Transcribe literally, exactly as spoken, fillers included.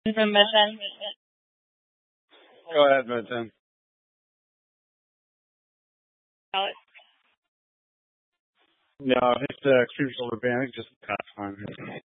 Remission. Go ahead, Vincent. Alex. No, it's uh, extreme shoulder band. Just past time.